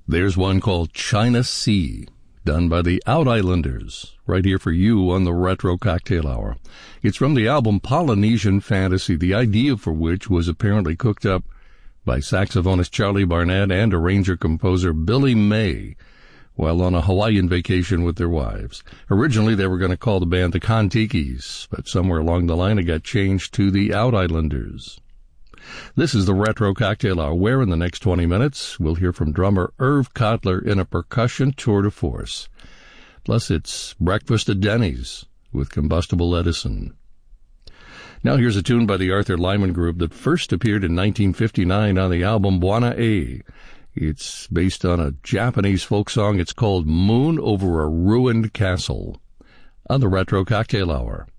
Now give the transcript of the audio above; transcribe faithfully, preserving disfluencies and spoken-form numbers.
There's one called China Sea, done by the Out Islanders, right here for you on the Retro Cocktail Hour. It's from the album Polynesian Fantasy, the idea for which was apparently cooked up by saxophonist Charlie Barnett and arranger-composer Billy May while on a Hawaiian vacation with their wives. Originally, they were going to call the band the Kon-Tikis, but somewhere along the line it got changed to the Out Islanders. This is the Retro Cocktail Hour, where in the next twenty minutes we'll hear from drummer Irv Cotler in a percussion tour de force. Plus, it's Breakfast at Denny's with Combustible Edison. Now here's a tune by the Arthur Lyman Group that first appeared in nineteen fifty-nine on the album Buona E. It's based on a Japanese folk song. It's called Moon Over a Ruined Castle on the Retro Cocktail Hour.